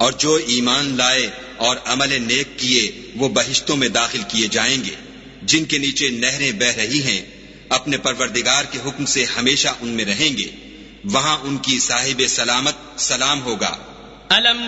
और जो ईमान लाए और अमल नेक किए वो बहिश्तों में दाखिल किए जाएंगे, जिनके नीचे नहरें बह रही हैं। अपने परवरदिगार के हुक्म से हमेशा उनमें रहेंगे। वहां उनकी साहिब सलामत सलाम होगा।